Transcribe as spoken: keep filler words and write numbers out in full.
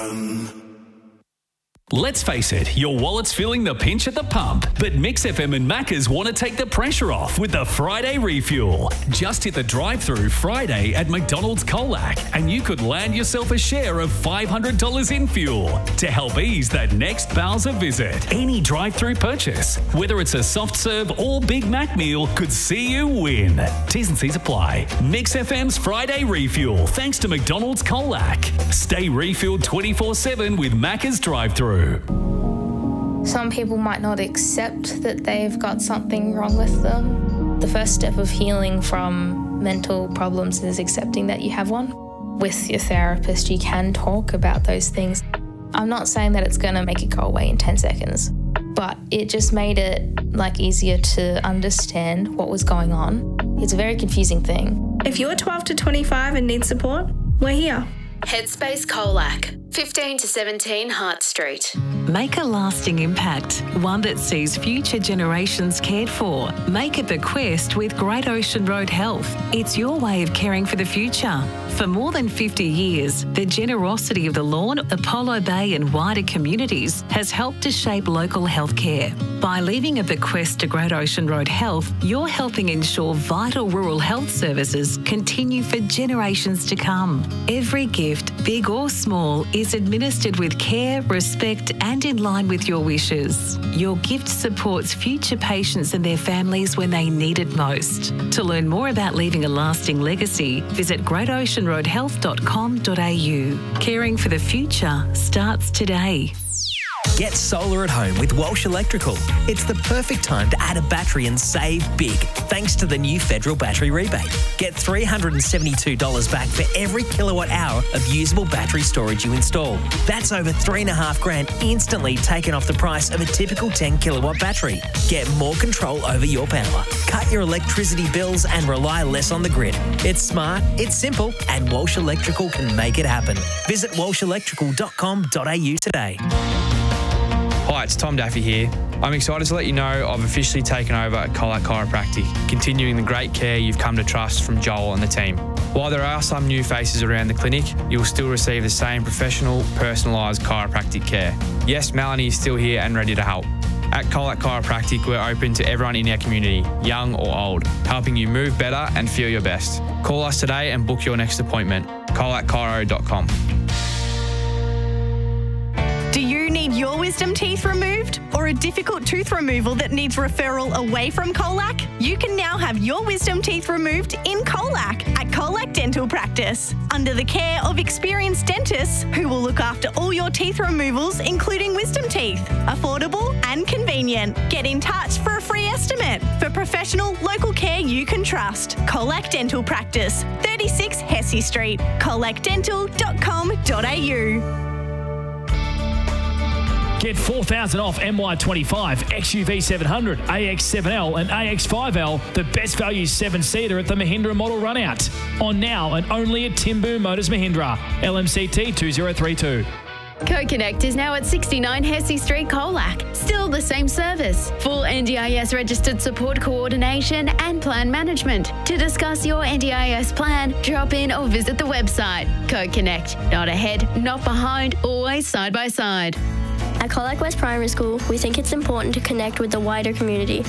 Let's face it, your wallet's feeling the pinch at the pump, but Mix F M and Macca's want to take the pressure off with the Friday Refuel. Just hit the drive-through Friday at McDonald's Colac and you could land yourself a share of five hundred dollars in fuel to help ease that next Bowser visit. Any drive-through purchase, whether it's a soft serve or Big Mac meal, could see you win. T's and C's apply. Mix F M's Friday Refuel, thanks to McDonald's Colac. Stay refueled twenty-four seven with Macca's drive-through. Some people might not accept that they've got something wrong with them. The first step of healing from mental problems is accepting that you have one. With your therapist, you can talk about those things. I'm not saying that it's going to make it go away in ten seconds, but it just made it like easier to understand what was going on. It's a very confusing thing. If you're twelve to twenty-five and need support, we're here. Headspace Colac, fifteen to seventeen Hart Street. Make a lasting impact, one that sees future generations cared for. Make a bequest with Great Ocean Road Health. It's your way of caring for the future. For more than fifty years, the generosity of the Lawn, Apollo Bay and wider communities has helped to shape local healthcare. By leaving a bequest to Great Ocean Road Health, you're helping ensure vital rural health services continue for generations to come. Every gift, big or small, is administered with care, respect and in line with your wishes. Your gift supports future patients and their families when they need it most. To learn more about leaving a lasting legacy, visit great ocean road health dot com dot a u. Caring for the future starts today. Get solar at home with Walsh Electrical. It's the perfect time to add a battery and save big, thanks to the new federal battery rebate. Get three hundred seventy-two dollars back for every kilowatt hour of usable battery storage you install. That's over three and a half grand instantly taken off the price of a typical ten kilowatt battery. Get more control over your power. Cut your electricity bills and rely less on the grid. It's smart, it's simple, and Walsh Electrical can make it happen. Visit walsh electrical dot com dot a u today. Hi, it's Tom Daffy here. I'm excited to let you know I've officially taken over at Colac Chiropractic, continuing the great care you've come to trust from Joel and the team. While there are some new faces around the clinic, you'll still receive the same professional, personalised chiropractic care. Yes, Melanie is still here and ready to help. At Colac Chiropractic, we're open to everyone in our community, young or old, helping you move better and feel your best. Call us today and book your next appointment. colac chiro dot com. Do you need your wisdom teeth removed or a difficult tooth removal that needs referral away from Colac? You can now have your wisdom teeth removed in Colac at Colac Dental Practice under the care of experienced dentists who will look after all your teeth removals, including wisdom teeth. Affordable and convenient. Get in touch for a free estimate. For professional local care you can trust. Colac Dental Practice, thirty-six Hesse Street, colac dental dot com dot a u. Get four thousand dollars off M Y twenty-five, X U V seven hundred, A X seven L and A X five L, the best value seven-seater at the Mahindra model run-out. On now and only at Timbu Motors Mahindra, L M C T two zero three two. CoConnect is now at sixty-nine Hesse Street, Colac. Still the same service. Full N D I S registered support coordination and plan management. To discuss your N D I S plan, drop in or visit the website. CoConnect. Not ahead, not behind, always side by side. At Colac West Primary School, we think it's important to connect with the wider community.